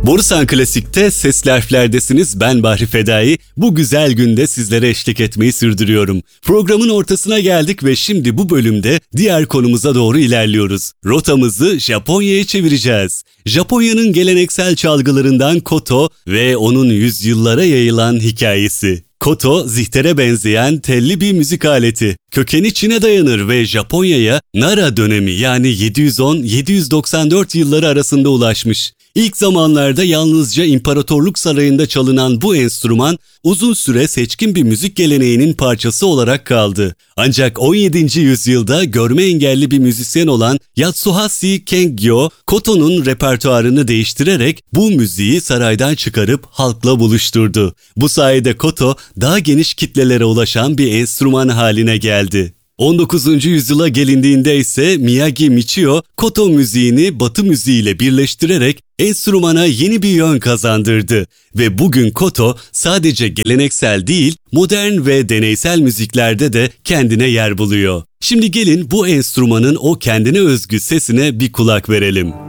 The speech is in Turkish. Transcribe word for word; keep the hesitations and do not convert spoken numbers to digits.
Borusan Klasik'te Sesli Harfler'desiniz. Ben Bahri Fedai. Bu güzel günde sizlere eşlik etmeyi sürdürüyorum. Programın ortasına geldik ve şimdi bu bölümde diğer konumuza doğru ilerliyoruz. Rotamızı Japonya'ya çevireceğiz. Japonya'nın geleneksel çalgılarından koto ve onun yüzyıllara yayılan hikayesi. Koto, zihtere benzeyen telli bir müzik aleti. Kökeni Çin'e dayanır ve Japonya'ya Nara dönemi yani yedi yüz on yedi yüz doksan dört yılları arasında ulaşmış. İlk zamanlarda yalnızca İmparatorluk Sarayı'nda çalınan bu enstrüman uzun süre seçkin bir müzik geleneğinin parçası olarak kaldı. Ancak on yedinci yüzyılda görme engelli bir müzisyen olan Yatsuhashi Kengyo, koto'nun repertuarını değiştirerek bu müziği saraydan çıkarıp halkla buluşturdu. Bu sayede koto daha geniş kitlelere ulaşan bir enstrüman haline geldi. on dokuzuncu yüzyıla gelindiğinde ise Miyagi Michio, koto müziğini Batı müziğiyle birleştirerek enstrümana yeni bir yön kazandırdı ve bugün koto sadece geleneksel değil, modern ve deneysel müziklerde de kendine yer buluyor. Şimdi gelin bu enstrümanın o kendine özgü sesine bir kulak verelim.